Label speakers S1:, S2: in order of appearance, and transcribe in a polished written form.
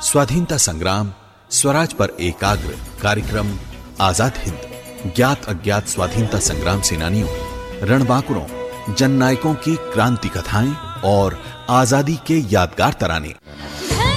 S1: स्वाधीनता संग्राम, स्वराज पर एकाग्र कार्यक्रम आजाद हिंद, ज्ञात अज्ञात स्वाधीनता संग्राम सेनानियों, रणबांकुरों, जननायकों की क्रांति कथाएं और आजादी के यादगार तराने।